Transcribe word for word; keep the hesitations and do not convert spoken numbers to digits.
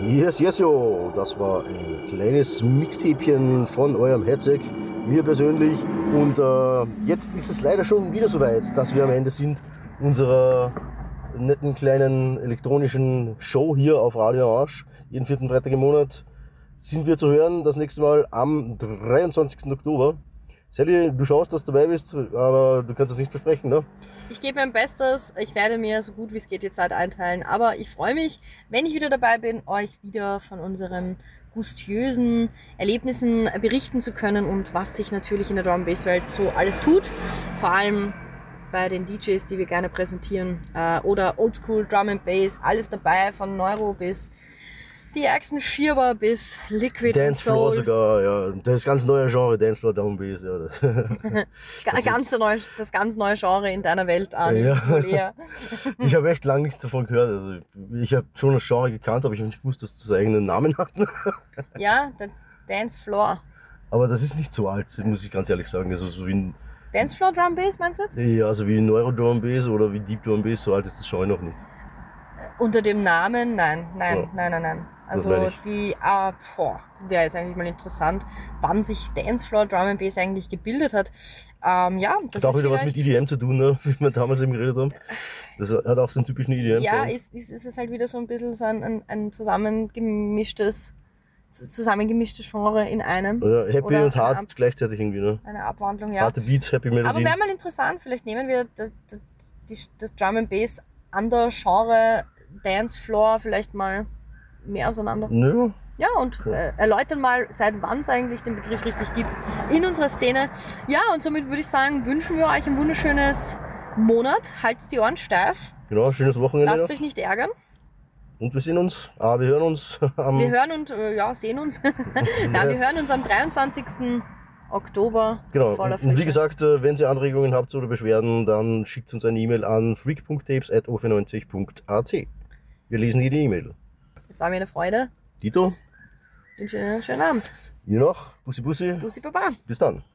Yes, yes, yo. Das war ein kleines Mixtapchen von eurem Herzog, mir persönlich. Und äh, jetzt ist es leider schon wieder soweit, dass wir am Ende sind unserer netten kleinen elektronischen Show hier auf Radio Orange. Jeden vierten Freitag im Monat sind wir zu hören. Das nächste Mal am dreiundzwanzigsten Oktober. Sally, du schaust, dass du dabei bist, aber du kannst es nicht versprechen, ne? Ich gebe mein Bestes. Ich werde mir so gut wie es geht die Zeit einteilen. Aber ich freue mich, wenn ich wieder dabei bin, euch wieder von unseren gustiösen Erlebnissen berichten zu können und was sich natürlich in der Drum-Bass-Welt so alles tut. Vor allem bei den D Js, die wir gerne präsentieren. Äh, oder Oldschool Drum and Bass. Alles dabei, von Neuro bis die ärgsten Schierber bis Liquid Dancefloor and Soul. sogar, ja. Das ganz neue Genre, Dancefloor, Drum Bass, ja. Das, ganz neue, das ganz neue Genre in deiner Welt, Arni. Ja. Ich habe echt lange nichts davon gehört. Also ich habe schon das Genre gekannt, aber ich habe nicht gewusst, dass das eigenen Namen hat. Ja, der Dancefloor. Aber das ist nicht so alt, muss ich ganz ehrlich sagen. Also so wie ein, Dancefloor Drum Bass meinst du jetzt? ja, also wie Neuro Drum Bass oder wie Deep Drum Bass, so alt ist das Genre noch nicht. Unter dem Namen? Nein, nein, Ja. nein, nein, nein. Das Also meine ich. die, ah, boah, wäre jetzt eigentlich mal interessant, wann sich Dancefloor Drum and Bass eigentlich gebildet hat. Ähm, ja, das Hat auch ist wieder was mit vielleicht- E D M zu tun, ne? Wie wir damals eben geredet haben. Das hat auch so einen typischen E D M. Ja, ist, ist, ist es halt wieder so ein bisschen so ein, ein, ein zusammengemischtes, zusammengemischtes Genre in einem. Ja, Happy Oder und Hard eine Ab- gleichzeitig irgendwie, ne? Eine Abwandlung, ja. Harte Beats, Happy Aber Melodien. wäre mal interessant, vielleicht nehmen wir das, das, das, das Drum and Bass an der Genre Dancefloor vielleicht mal mehr auseinander. Nö, Ja, und äh, erläutern mal, seit wann es eigentlich den Begriff richtig gibt in unserer Szene. Ja, und somit würde ich sagen, wünschen wir euch ein wunderschönes Monat. Halt's die Ohren steif. genau, schönes Wochenende. Lasst euch nicht ärgern. Und wir sehen uns, ah, wir hören uns am... Wir hören und äh, ja, sehen uns. Nein, wir hören uns am dreiundzwanzigsten Oktober. Genau, Voller und wie Frische. gesagt, äh, wenn ihr Anregungen habt oder Beschwerden, dann schickt uns eine E-Mail an freak punkt tapes at o vierundneunzig punkt a t. Wir lesen jede E-Mail. Es war mir eine Freude. Dito, Ich wünsche Ihnen einen schönen Abend. ihr noch, Bussi Bussi, Bussi Baba. bis dann.